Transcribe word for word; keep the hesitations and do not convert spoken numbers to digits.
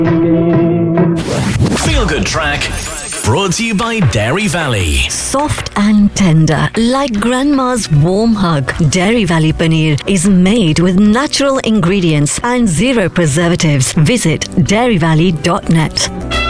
Feel Good Track, brought to you by Dairy Valley. Soft and tender, like grandma's warm hug. Dairy Valley Paneer is made with natural ingredients and zero preservatives. Visit dairy valley dot net.